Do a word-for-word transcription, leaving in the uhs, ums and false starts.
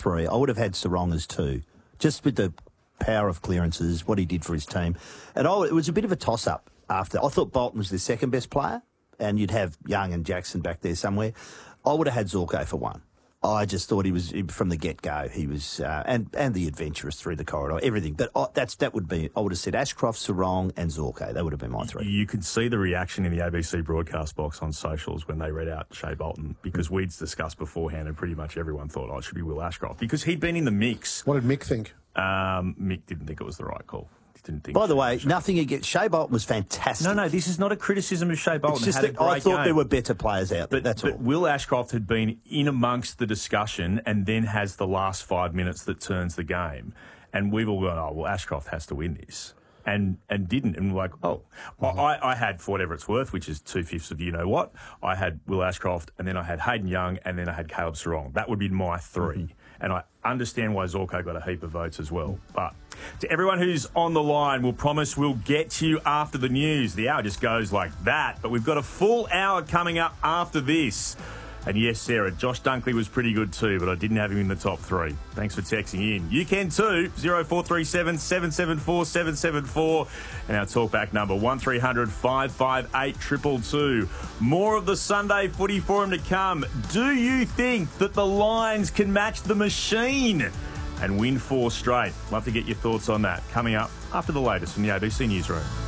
three, I would have had Sarong as two, just with the power of clearances, what he did for his team. And I, it was a bit of a toss-up after. I thought Bolton was the second best player, and you'd have Young and Jackson back there somewhere. I would have had Zorko for one. I just thought he was, from the get-go, he was, uh, and and the adventurous through the corridor, everything. But I, that's that would be, I would have said Ashcroft, Sarong and Zorko. That would have been my three. You could see the reaction in the A B C broadcast box on socials when they read out Shea Bolton, because we'd discussed beforehand and pretty much everyone thought, oh, it should be Will Ashcroft, because he'd been in the mix. What did Mick think? Um, Mick didn't think it was the right call. Didn't think By the way, Shea nothing against Shea Bolton was fantastic. No, no, this is not a criticism of Shea Bolton. It's just had a that great I thought game. there were better players out there, But, that's but all. Will Ashcroft had been in amongst the discussion and then has the last five minutes that turns the game. And we've all gone, oh, well, Ashcroft has to win this. And and didn't. And we're like, oh. Mm-hmm. I, I had, for whatever it's worth, which is two-fifths of you-know-what, I had Will Ashcroft, and then I had Hayden Young, and then I had Caleb Sarong. That would be my three. Mm-hmm. And I understand why Zorko got a heap of votes as well. But to everyone who's on the line, we'll promise we'll get to you after the news. The hour just goes like that. But we've got a full hour coming up after this. And yes, Sarah, Josh Dunkley was pretty good too, but I didn't have him in the top three. Thanks for texting in. You can too, oh four three seven, seven seven four, seven seven four. And our talkback number, one three hundred, five five eight, two two two. More of the Sunday Footy Forum to come. Do you think that the Lions can match the machine and win four straight? Love to get your thoughts on that. Coming up after the latest from the A B C Newsroom.